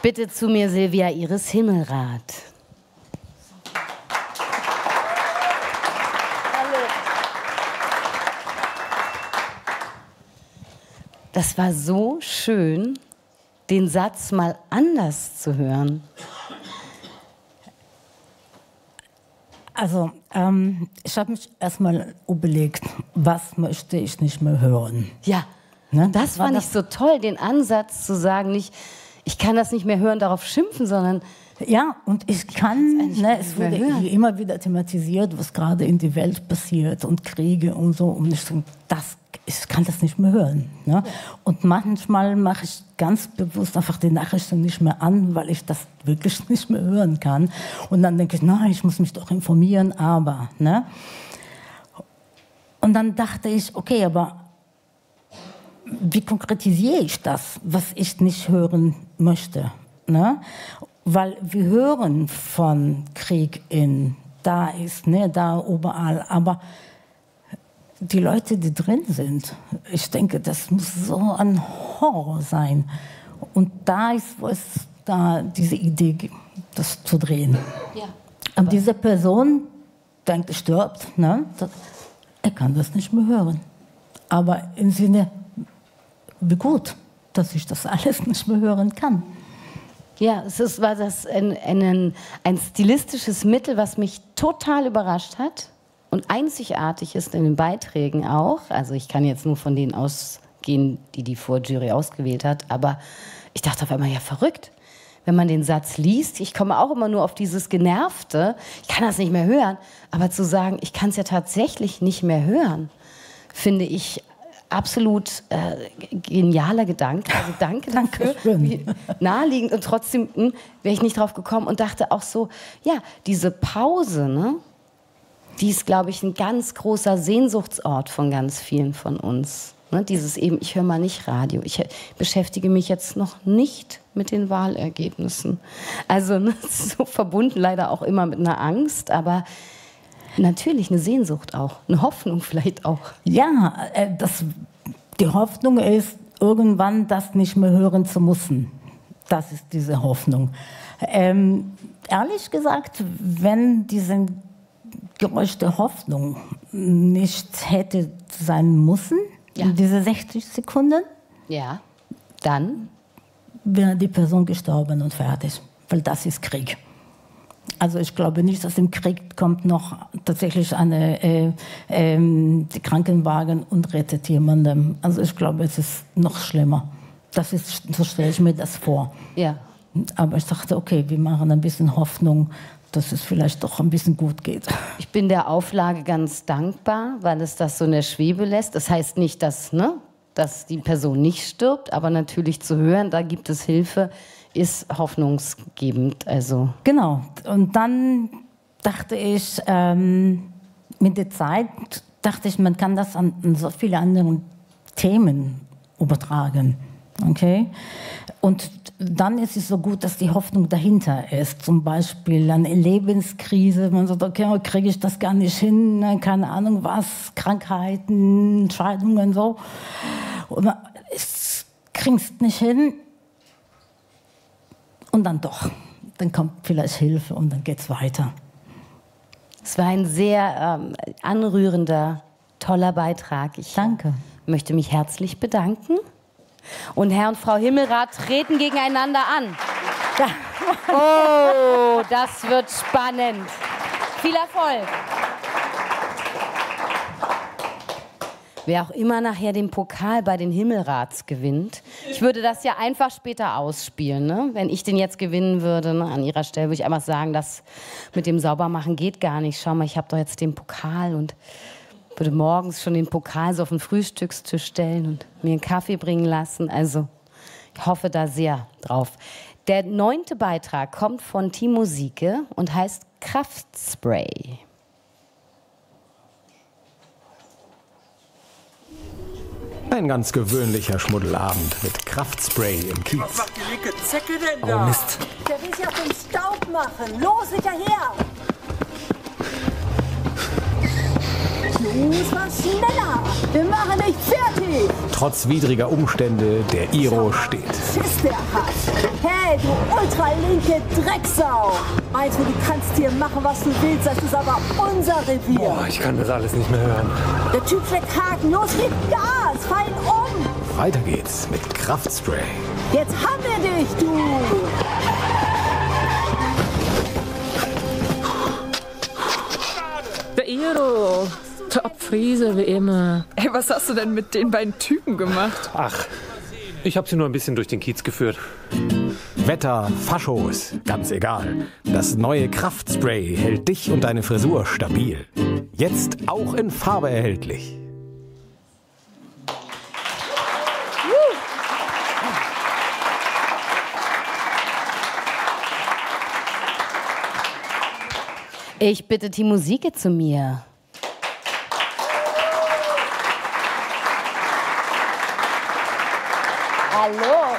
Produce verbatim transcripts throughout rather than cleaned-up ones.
Bitte zu mir, Silvia Iris Himmelrath. Hallo. Das war so schön, den Satz mal anders zu hören. Also, ähm, ich habe mich erstmal überlegt, was möchte ich nicht mehr hören. Ja, ne? Das fand ich so toll, den Ansatz zu sagen, nicht, ich kann das nicht mehr hören, darauf schimpfen, sondern... Ja, und ich kann, ne, es wurde immer wieder thematisiert, was gerade in der Welt passiert und Kriege und so. Und ich, das, ich kann das nicht mehr hören. Ne? Ja. Und manchmal mache ich ganz bewusst einfach die Nachrichten nicht mehr an, weil ich das wirklich nicht mehr hören kann. Und dann denke ich, nein, ich muss mich doch informieren, aber... Ne? Und dann dachte ich, okay, aber wie konkretisiere ich das, was ich nicht hören möchte? Ne? Weil wir hören von Krieg in, da ist, ne, da überall, aber die Leute, die drin sind, ich denke, das muss so ein Horror sein. Und da ist, wo es da diese Idee gibt, das zu drehen. Ja, und diese Person denkt, er stirbt, ne? Er kann das nicht mehr hören. Aber im Sinne, wie gut, dass ich das alles nicht mehr hören kann. Ja, es ist, war das ein, ein, ein stilistisches Mittel, was mich total überrascht hat und einzigartig ist in den Beiträgen auch. Also ich kann jetzt nur von denen ausgehen, die die Vorjury ausgewählt hat, aber ich dachte auf einmal, ja verrückt, wenn man den Satz liest. Ich komme auch immer nur auf dieses Genervte, ich kann das nicht mehr hören, aber zu sagen, ich kann es ja tatsächlich nicht mehr hören, finde ich absolut äh, genialer Gedanke. Also danke dafür. Naheliegend und trotzdem hm, wäre ich nicht drauf gekommen und dachte auch so, ja, diese Pause, ne, die ist, glaube ich, ein ganz großer Sehnsuchtsort von ganz vielen von uns. Ne, dieses eben, ich höre mal nicht Radio, ich beschäftige mich jetzt noch nicht mit den Wahlergebnissen. Also ne, so verbunden leider auch immer mit einer Angst, aber natürlich eine Sehnsucht auch, eine Hoffnung vielleicht auch. Ja, das, die Hoffnung ist, irgendwann das nicht mehr hören zu müssen. Das ist diese Hoffnung. Ähm, ehrlich gesagt, wenn diese Geräusch der Hoffnung nicht hätte sein müssen, ja. in diese sechzig Sekunden, ja, dann wäre die Person gestorben und fertig, weil das ist Krieg. Also ich glaube nicht, dass im Krieg kommt noch tatsächlich eine äh, äh, die Krankenwagen und rettet jemanden. Also ich glaube, es ist noch schlimmer. Das ist, so stelle ich mir das vor. Ja. Aber ich dachte, okay, wir machen ein bisschen Hoffnung, dass es vielleicht doch ein bisschen gut geht. Ich bin der Auflage ganz dankbar, weil es das so in der Schwebe lässt. Das heißt nicht, dass, ne, dass die Person nicht stirbt, aber natürlich zu hören, da gibt es Hilfe, ist hoffnungsgebend. Also. Genau. Und dann dachte ich, ähm, mit der Zeit dachte ich, man kann das an, an so viele andere Themen übertragen. Okay? Und dann ist es so gut, dass die Hoffnung dahinter ist. Zum Beispiel eine Lebenskrise. Man sagt, okay, kriege ich das gar nicht hin, keine Ahnung was, Krankheiten, Scheidungen, so. Und man kriegst nicht hin. Und dann doch. Dann kommt vielleicht Hilfe und dann geht's weiter. Es war ein sehr ähm, anrührender, toller Beitrag. Ich Danke. möchte mich herzlich bedanken. Und Herr und Frau Himmelrath treten gegeneinander an. Ja. Oh, das wird spannend. Viel Erfolg. Wer auch immer nachher den Pokal bei den Himmelraths gewinnt, ich würde das ja einfach später ausspielen. Ne? Wenn ich den jetzt gewinnen würde, ne? An Ihrer Stelle würde ich einfach sagen, das mit dem Saubermachen geht gar nicht. Schau mal, ich habe doch jetzt den Pokal und würde morgens schon den Pokal so auf den Frühstückstisch stellen und mir einen Kaffee bringen lassen. Also ich hoffe da sehr drauf. Der neunte Beitrag kommt von Timo Sieke und heißt Kraftspray. Ein ganz gewöhnlicher Schmuddelabend mit Kraftspray im Kiez. Was macht die linke Zecke denn da? Oh Mist. Der will sich auf den Staub machen. Los, hinterher! Muss mal schneller. Wir machen dich fertig. Trotz widriger Umstände, der Iro steht. Schiss der hat. Hey, du ultralinke Drecksau. Meinst du, du kannst hier machen, was du willst? Das ist aber unser Revier. Boah, ich kann das alles nicht mehr hören. Der Typ schlägt Haken. Los, gib Gas. Fall ihn um. Weiter geht's mit Kraftspray. Jetzt haben wir dich, du. Der Iro. Top-Friese wie immer. Ey, was hast du denn mit den beiden Typen gemacht? Ach, ich hab sie nur ein bisschen durch den Kiez geführt. Wetter, Faschos, ganz egal. Das neue Kraftspray hält dich und deine Frisur stabil. Jetzt auch in Farbe erhältlich. Ich bitte die Musik zu mir. Hallo.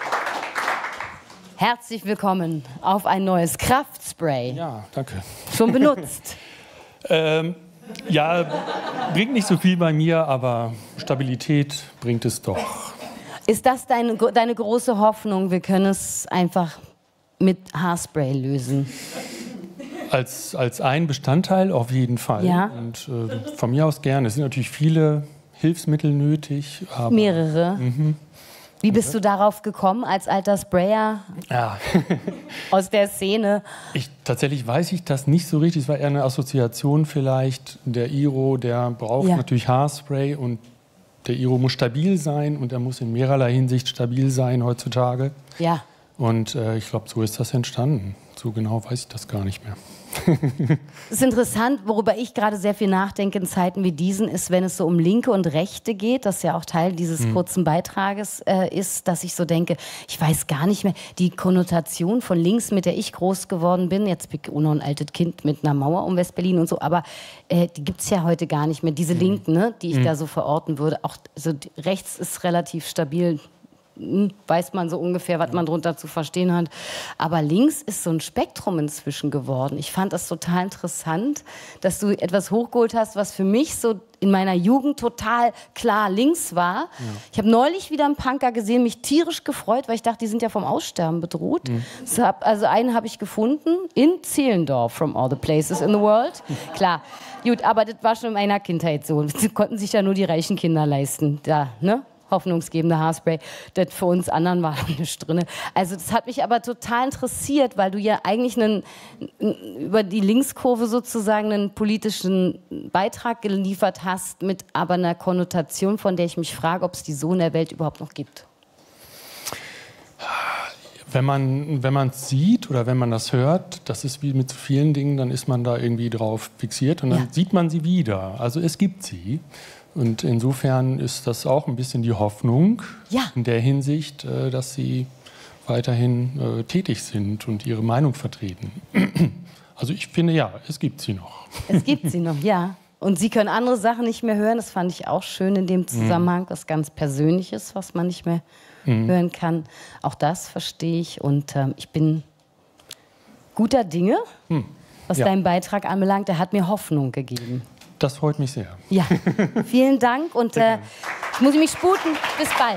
Herzlich willkommen auf ein neues Kraftspray. Ja, danke. Schon benutzt? ähm, ja, bringt nicht so viel bei mir, aber Stabilität bringt es doch. Ist das deine, deine große Hoffnung, wir können es einfach mit Haarspray lösen? Als, als ein Bestandteil auf jeden Fall. Ja. Und äh, von mir aus gerne. Es sind natürlich viele Hilfsmittel nötig. Aber, Mehrere. Mhm. Wie bist du darauf gekommen, als alter Sprayer Ja. aus der Szene? Ich, tatsächlich weiß ich das nicht so richtig. Es war eher eine Assoziation vielleicht. Der Iro, der braucht Ja. natürlich Haarspray und der Iro muss stabil sein und er muss in mehrerlei Hinsicht stabil sein heutzutage. Ja. Und äh, ich glaube, so ist das entstanden. So genau weiß ich das gar nicht mehr. Es ist interessant, worüber ich gerade sehr viel nachdenke in Zeiten wie diesen, ist, wenn es so um Linke und Rechte geht, das ja auch Teil dieses mhm. kurzen Beitrages äh, ist, dass ich so denke, ich weiß gar nicht mehr, die Konnotation von links, mit der ich groß geworden bin, jetzt bin ich auch noch ein altes Kind mit einer Mauer um West-Berlin und so, aber äh, die gibt es ja heute gar nicht mehr, diese mhm. Linken, ne, die ich mhm. da so verorten würde. Auch also, rechts ist relativ stabil, weiß man so ungefähr, was man darunter zu verstehen hat. Aber links ist so ein Spektrum inzwischen geworden. Ich fand das total interessant, dass du etwas hochgeholt hast, was für mich so in meiner Jugend total klar links war. Ja. Ich habe neulich wieder einen Punker gesehen, mich tierisch gefreut, weil ich dachte, die sind ja vom Aussterben bedroht. Mhm. Also einen habe ich gefunden in Zehlendorf, from all the places in the world. Klar, gut, aber das war schon in meiner Kindheit so. Sie konnten sich ja nur die reichen Kinder leisten. Da, ne? Hoffnungsgebende Haarspray, das für uns anderen war nicht drin. Also das hat mich aber total interessiert, weil du ja eigentlich einen, über die Linkskurve sozusagen einen politischen Beitrag geliefert hast, mit aber einer Konnotation, von der ich mich frage, ob es die so in der Welt überhaupt noch gibt. Wenn man wenn man es sieht oder wenn man das hört, das ist wie mit so vielen Dingen, dann ist man da irgendwie drauf fixiert und dann ja. sieht man sie wieder. Also es gibt sie. Und insofern ist das auch ein bisschen die Hoffnung ja. in der Hinsicht, dass sie weiterhin äh, tätig sind und ihre Meinung vertreten. Also ich finde, ja, es gibt sie noch. Es gibt sie noch, ja. Und sie können andere Sachen nicht mehr hören. Das fand ich auch schön in dem Zusammenhang. Mhm. Was ganz Persönliches, was man nicht mehr mhm. hören kann. Auch das verstehe ich. Und ähm, ich bin guter Dinge, mhm. was ja. deinen Beitrag anbelangt. Der hat mir Hoffnung gegeben. Das freut mich sehr. Ja, vielen Dank und äh, ich muss mich sputen. Bis bald.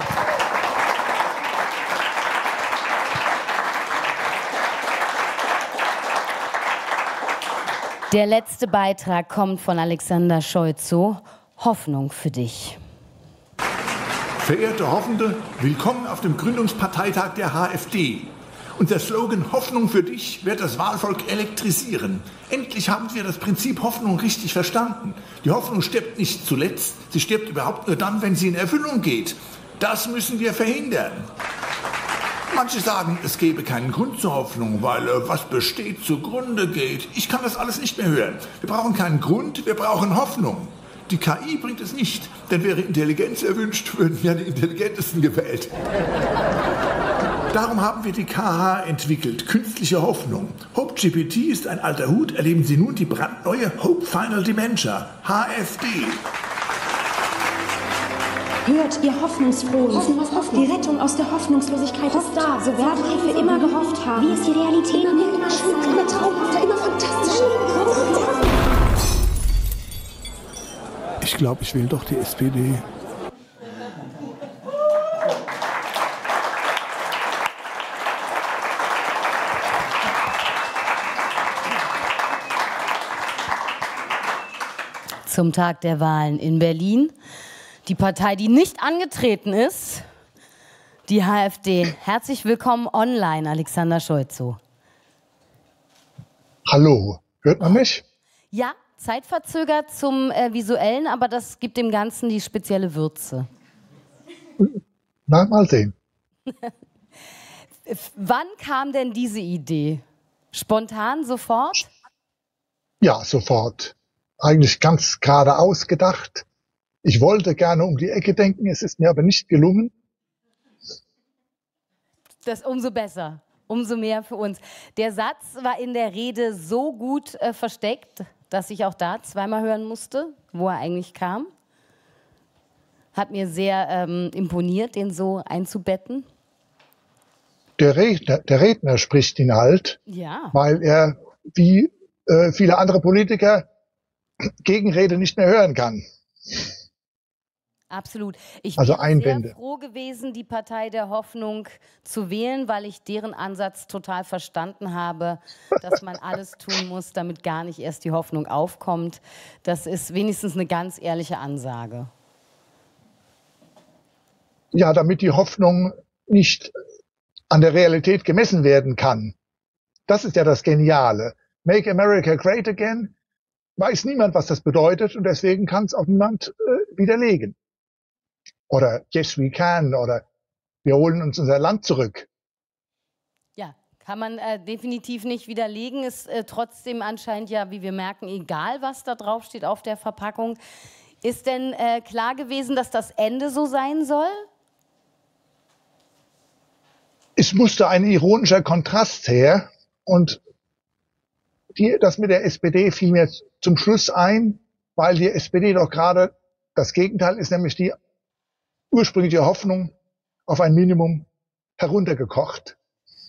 Der letzte Beitrag kommt von Alexander Scholzow. Hoffnung für dich. Verehrte Hoffende, willkommen auf dem Gründungsparteitag der H F D. Unser Slogan Hoffnung für dich wird das Wahlvolk elektrisieren. Endlich haben wir das Prinzip Hoffnung richtig verstanden. Die Hoffnung stirbt nicht zuletzt, sie stirbt überhaupt nur dann, wenn sie in Erfüllung geht. Das müssen wir verhindern. Manche sagen, es gebe keinen Grund zur Hoffnung, weil äh, was besteht zugrunde geht. Ich kann das alles nicht mehr hören. Wir brauchen keinen Grund, wir brauchen Hoffnung. Die K I bringt es nicht, denn wäre Intelligenz erwünscht, würden ja die Intelligentesten gewählt. Darum haben wir die K H entwickelt, künstliche Hoffnung. Hope G P T ist ein alter Hut, erleben Sie nun die brandneue Hope Final Dementia, H F D. Hört, ihr Hoffnungsfrohen. Hoffen auf Hoffnung. Die Rettung aus der Hoffnungslosigkeit ist da. So werden wir für immer gehofft haben. Wie ist die Realität? Immer, immer schön, immer traumhafter, immer fantastischer. Ich glaube, ich wähle doch die S P D. Zum Tag der Wahlen in Berlin. Die Partei, die nicht angetreten ist, die H F D. Herzlich willkommen online, Alexander Scholzow. Hallo, hört man mich? Ja, zeitverzögert zum äh, Visuellen, aber das gibt dem Ganzen die spezielle Würze. Na, mal sehen. Wann kam denn diese Idee? Spontan, sofort? Ja, sofort. Eigentlich ganz geradeaus gedacht. Ich wollte gerne um die Ecke denken, es ist mir aber nicht gelungen. Das umso besser, umso mehr für uns. Der Satz war in der Rede so gut äh, versteckt, dass ich auch da zweimal hören musste, wo er eigentlich kam. Hat mir sehr ähm, imponiert, den so einzubetten. Der Redner, der Redner spricht ihn halt, ja. Weil er wie äh, viele andere Politiker Gegenrede nicht mehr hören kann. Absolut. Ich also bin Einwände. sehr froh gewesen, die Partei der Hoffnung zu wählen, weil ich deren Ansatz total verstanden habe, dass man alles tun muss, damit gar nicht erst die Hoffnung aufkommt. Das ist wenigstens eine ganz ehrliche Ansage. Ja, damit die Hoffnung nicht an der Realität gemessen werden kann. Das ist ja das Geniale. Make America Great Again. Weiß niemand, was das bedeutet und deswegen kann es auch niemand äh, widerlegen. Oder Yes We Can oder wir holen uns unser Land zurück. Ja, kann man äh, definitiv nicht widerlegen. Ist äh, trotzdem anscheinend ja, wie wir merken, egal was da drauf steht auf der Verpackung. Ist denn äh, klar gewesen, dass das Ende so sein soll? Es musste ein ironischer Kontrast her und die, das mit der S P D fiel mir zum Schluss ein, weil die S P D doch gerade das Gegenteil ist, nämlich die ursprüngliche Hoffnung auf ein Minimum heruntergekocht.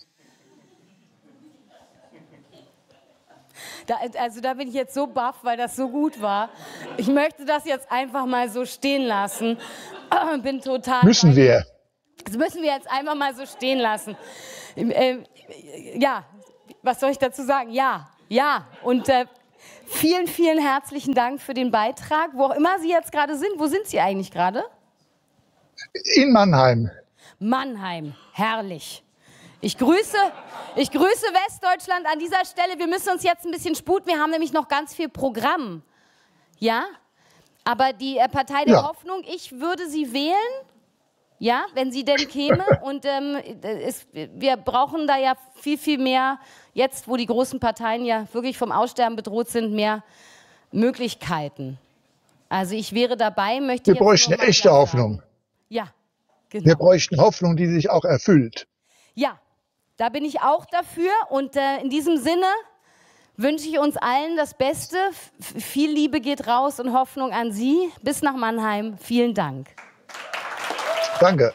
Da, also da bin ich jetzt so baff, weil das so gut war. Ich möchte das jetzt einfach mal so stehen lassen. Bin total... Müssen wir. Das müssen wir jetzt einfach mal so stehen lassen. Äh, ja, was soll ich dazu sagen? Ja, ja. Und äh, vielen, vielen herzlichen Dank für den Beitrag. Wo auch immer Sie jetzt gerade sind. Wo sind Sie eigentlich gerade? In Mannheim. Mannheim, herrlich. Ich grüße, ich grüße Westdeutschland an dieser Stelle. Wir müssen uns jetzt ein bisschen sputen. Wir haben nämlich noch ganz viel Programm. Ja? Aber die äh, Partei der ja. Hoffnung, ich würde sie wählen. Ja, wenn sie denn käme. Und ähm, es, wir brauchen da ja viel, viel mehr, jetzt wo die großen Parteien ja wirklich vom Aussterben bedroht sind, mehr Möglichkeiten. Also ich wäre dabei, möchte Wir jetzt bräuchten eine echte Hoffnung. Ja, genau. Wir bräuchten Hoffnung, die sich auch erfüllt. Ja, da bin ich auch dafür. Und äh, in diesem Sinne wünsche ich uns allen das Beste. F- viel Liebe geht raus und Hoffnung an Sie. Bis nach Mannheim. Vielen Dank. Danke.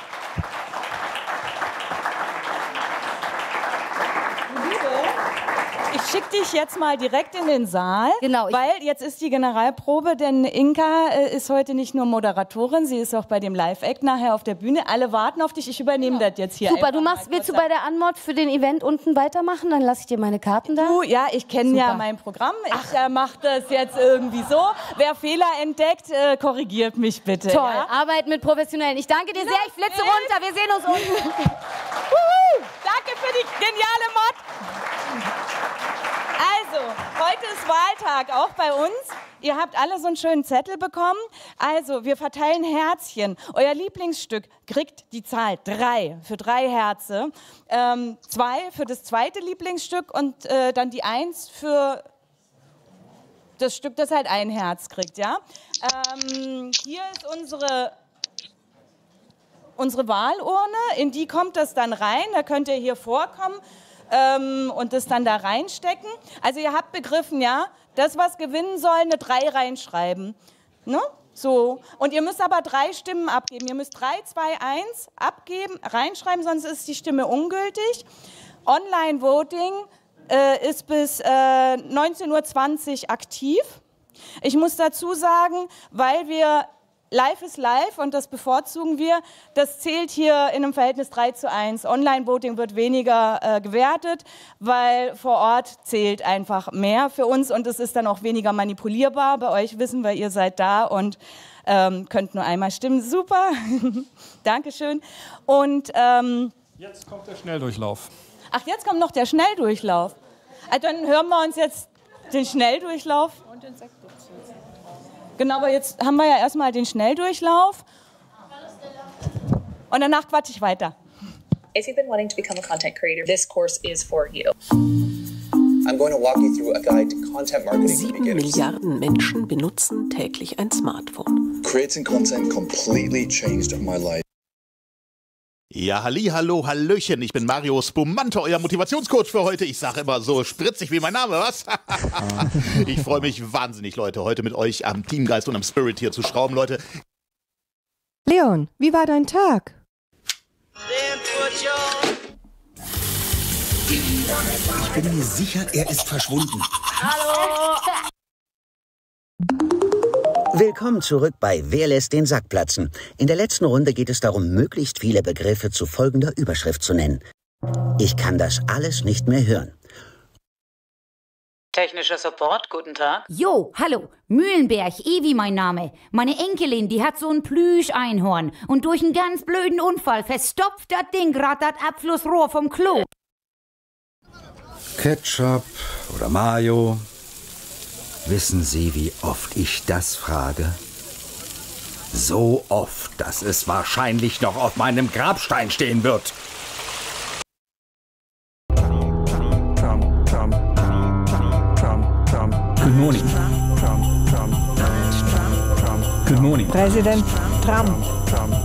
Ich schicke dich jetzt mal direkt in den Saal, genau, weil jetzt ist die Generalprobe, denn Inka äh, ist heute nicht nur Moderatorin, sie ist auch bei dem Live-Act nachher auf der Bühne. Alle warten auf dich, ich übernehme ja. das jetzt hier. Super, du machst, willst du bei der Anmod für den Event unten weitermachen? Dann lasse ich dir meine Karten da. Du, ja, ich kenne ja mein Programm, ich äh, mache das jetzt irgendwie so. Wer Fehler entdeckt, äh, korrigiert mich bitte. Toll, ja? Arbeit mit Professionellen. Ich danke dir sehr, ich flitze runter, wir sehen uns unten. Danke für die geniale Mod. Also, heute ist Wahltag, auch bei uns. Ihr habt alle so einen schönen Zettel bekommen. Also, wir verteilen Herzchen. Euer Lieblingsstück kriegt die Zahl drei für drei Herze. Ähm, zwei für das zweite Lieblingsstück und äh, dann die eins für das Stück, das halt ein Herz kriegt. Ja? Ähm, hier ist unsere... unsere Wahlurne, in die kommt das dann rein, da könnt ihr hier vorkommen ähm, und das dann da reinstecken. Also ihr habt begriffen, ja, das, was gewinnen soll, eine drei reinschreiben. Ne? So. Und ihr müsst aber drei Stimmen abgeben. Ihr müsst drei, zwei, eins abgeben, reinschreiben, sonst ist die Stimme ungültig. Online-Voting äh, ist bis äh, neunzehn Uhr zwanzig aktiv. Ich muss dazu sagen, weil wir Live ist live und das bevorzugen wir. Das zählt hier in einem Verhältnis drei zu eins. Online-Voting wird weniger äh, gewertet, weil vor Ort zählt einfach mehr für uns und es ist dann auch weniger manipulierbar. Bei euch wissen wir, ihr seid da und ähm, könnt nur einmal stimmen. Super, Dankeschön. Und ähm, jetzt kommt der Schnelldurchlauf. Ach, jetzt kommt noch der Schnelldurchlauf. Also dann hören wir uns jetzt den Schnelldurchlauf. Und den Sekt. Genau, aber jetzt haben wir ja erstmal den Schnelldurchlauf und danach quatsche ich weiter. If you've been wanting to become a content creator, this course is for you. I'm going to walk you through a guide to content marketing for Sieben Milliarden Menschen benutzen täglich ein Smartphone. Creating content completely changed my life. Ja, halli, hallo, hallöchen, ich bin Mario Spumante, euer Motivationscoach für heute. Ich sage immer so spritzig wie mein Name, was? Ich freue mich wahnsinnig, Leute, heute mit euch am Teamgeist und am Spirit hier zu schrauben, Leute. Leon, wie war dein Tag? Ich bin mir sicher, er ist verschwunden. Hallo! Willkommen zurück bei Wer lässt den Sack platzen? In der letzten Runde geht es darum, möglichst viele Begriffe zu folgender Überschrift zu nennen. Ich kann das alles nicht mehr hören. Technischer Support, guten Tag. Jo, hallo, Mühlenberg, Evi mein Name. Meine Enkelin, die hat so ein Plüsch-Einhorn und durch einen ganz blöden Unfall verstopft das Ding grad das Abflussrohr vom Klo. Ketchup oder Mayo? Wissen Sie, wie oft ich das frage? So oft, dass es wahrscheinlich noch auf meinem Grabstein stehen wird. Good morning. Good morning. Präsident Trump.